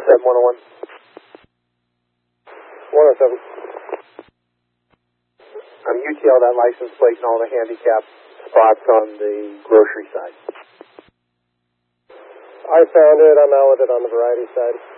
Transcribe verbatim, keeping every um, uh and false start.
seven, one oh one. one oh seven. I'm U T L that license plate and all the handicap spots on the grocery side. I found it. I'm out with it on the variety side.